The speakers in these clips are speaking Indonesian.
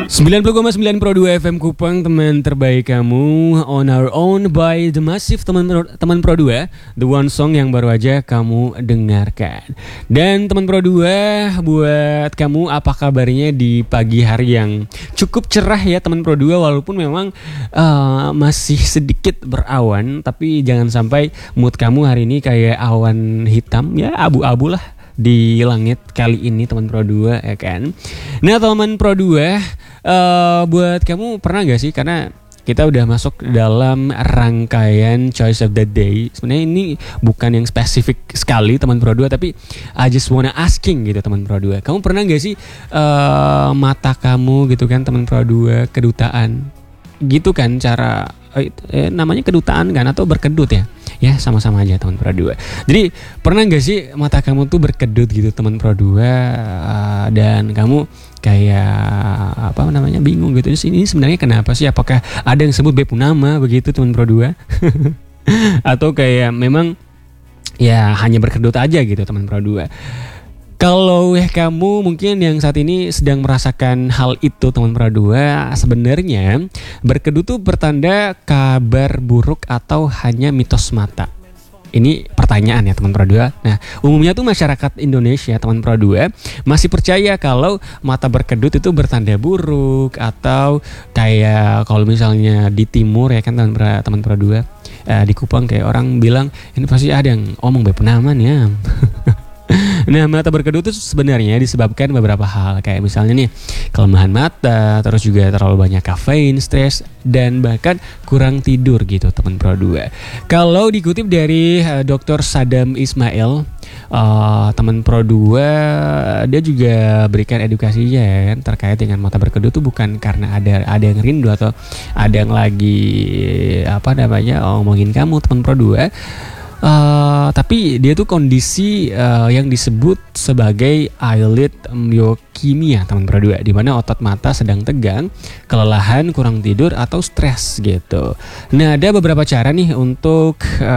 90,9 Pro 2 FM Kupang, teman terbaik kamu. On Our Own by The Massive, teman Pro 2. The one song yang baru aja kamu dengarkan. Dan teman Pro 2, buat kamu apa kabarnya di pagi hari yang cukup cerah ya teman Pro 2. Walaupun memang masih sedikit berawan, tapi jangan sampai mood kamu hari ini kayak awan hitam ya, abu-abu lah di langit kali ini teman Pro 2 ya kan. Nah teman Pro 2, buat kamu pernah gak sih, karena kita udah masuk dalam rangkaian Choice of the Day. Sebenarnya ini bukan yang spesifik sekali teman Pro 2, tapi I just wanna asking gitu teman Pro 2. Kamu pernah gak sih mata kamu gitu kan teman Pro 2 kedutaan gitu kan, cara namanya kedutaan kan, atau berkedut ya. Ya sama-sama aja teman Pro 2. Jadi pernah gak sih mata kamu tuh berkedut gitu teman Pro 2, dan kamu kayak bingung gitu. Ini sebenarnya kenapa sih? Apakah ada yang sebut bepunama begitu teman Pro 2? Atau kayak memang ya hanya berkedut aja gitu teman Pro 2. Kalau kamu mungkin yang saat ini sedang merasakan hal itu teman Pro 2, sebenarnya berkedut itu pertanda kabar buruk atau hanya mitos mata? Ini pertanyaan ya teman Pro 2. Nah, umumnya tuh masyarakat Indonesia teman Pro 2 masih percaya kalau mata berkedut itu bertanda buruk, atau kayak kalau misalnya di timur ya kan teman Pro 2, di Kupang kayak orang bilang ini pasti ada yang omong bepenaman ya. Nah, mata berkedut itu sebenarnya disebabkan beberapa hal, kayak misalnya nih kelemahan mata, terus juga terlalu banyak kafein, stres, dan bahkan kurang tidur gitu teman Pro 2. Kalau dikutip dari Dr. Sadam Ismail, teman Pro 2, dia juga berikan edukasinya ya kan, terkait dengan mata berkedut itu bukan karena ada yang rindu atau ada yang lagi omongin kamu teman Pro 2. Tapi dia tuh kondisi yang disebut sebagai eyelid myokimia teman Pro 2, di mana otot mata sedang tegang, kelelahan, kurang tidur, atau stres gitu. Nah, ada beberapa cara nih untuk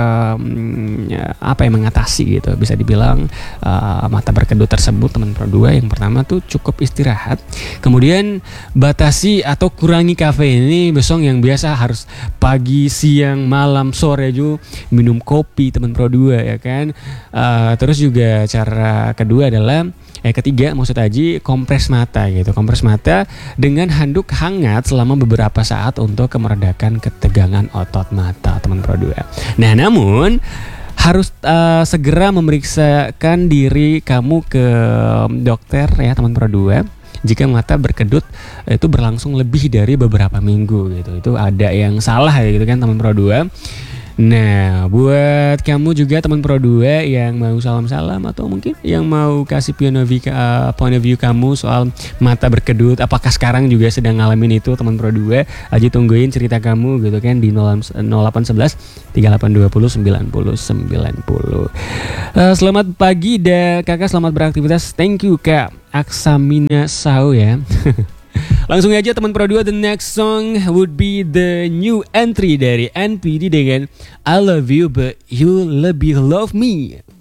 mengatasi gitu. Bisa dibilang mata berkedut tersebut teman Pro 2. Yang pertama tuh cukup istirahat. Kemudian batasi atau kurangi kafein. Ini besok yang biasa harus pagi, siang, malam, sore juga minum kopi teman Pro 2 ya kan. Terus juga cara kedua adalah ketiga maksud Aji, kompres mata gitu. Kompres mata dengan handuk hangat selama beberapa saat untuk meredakan ketegangan otot mata teman Pro 2. Nah, namun harus segera memeriksakan diri kamu ke dokter ya teman Pro 2 jika mata berkedut itu berlangsung lebih dari beberapa minggu gitu. Itu ada yang salah ya gitu kan teman Pro 2. Nah, buat kamu juga teman Pro 2 yang mau salam-salam atau mungkin yang mau kasih point of view kamu soal mata berkedut, apakah sekarang juga sedang ngalamin itu teman Pro 2, aja tungguin cerita kamu gitu kan di 0811 3820 90 90. Selamat pagi dan kakak, selamat beraktivitas. Thank you Kak Aksamina Sao ya. Langsung aja teman Pro 2, the next song would be the new entry dari NPD dengan I Love You But You Lebih Love Me.